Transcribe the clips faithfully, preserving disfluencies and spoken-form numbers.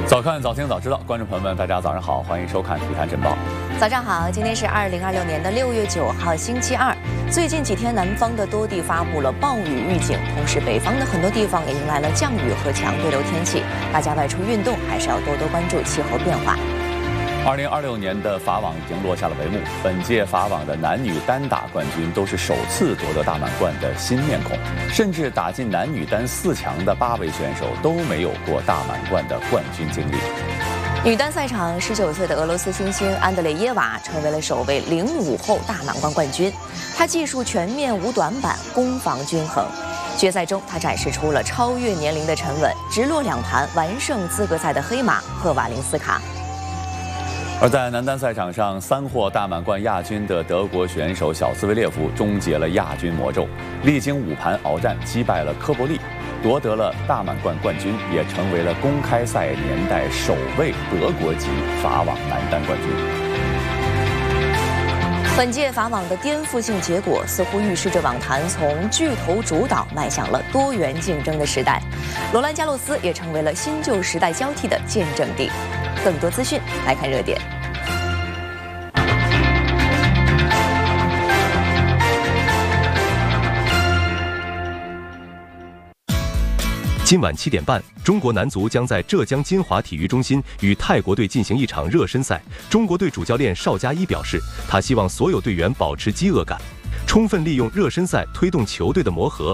早看早听早知道，观众朋友们，大家早上好，欢迎收看《体坛晨报》。 早上好，今天是二零二六年的六月九号，星期二。最近几天，南方的多地发布了暴雨预警，同时北方的很多地方也迎来了降雨和强对流天气。大家外出运动还是要多多关注气候变化。 二零二六年的法网已经落下了帷幕，本届法网的男女单打冠军都是首次夺得大满贯的新面孔，甚至打进男女单四强的八位选手都没有过大满贯的冠军经历。 女单赛场，十九岁的俄罗斯新星安德烈耶娃成为了首位零五后大满贯冠军。她技术全面无短板，攻防均衡。决赛中，她展示出了超越年龄的沉稳，直落两盘完胜资格赛的黑马赫瓦林斯卡。 而在男单赛场上，三获大满贯亚军的德国选手小斯维列夫终结了亚军魔咒，历经五盘鏖战击败了科博利，夺得了大满贯冠军，也成为了公开赛年代首位德国籍法网男单冠军。 本届法网的颠覆性结果似乎预示着网坛从巨头主导迈向了多元竞争的时代，罗兰加洛斯也成为了新旧时代交替的见证地。更多资讯来看热点。 今晚七点半，中国男足将在浙江金华体育中心与泰国队进行一场热身赛。中国队主教练邵佳一表示，他希望所有队员保持饥饿感，充分利用热身赛推动球队的磨合。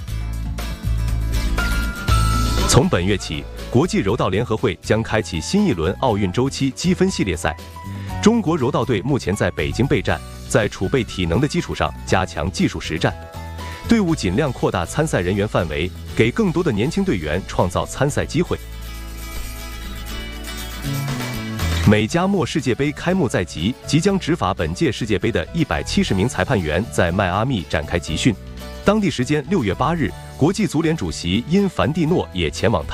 从本月起，国际柔道联合会将开启新一轮奥运周期积分系列赛。中国柔道队目前在北京备战，在储备体能的基础上加强技术实战。队伍尽量扩大参赛人员范围，给更多的年轻队员创造参赛机会。美加墨世界杯开幕在即，即将执法本届世界杯的一百七十名裁判员在迈阿密展开集训。当地时间六月八日，国际足联主席因凡蒂诺也前往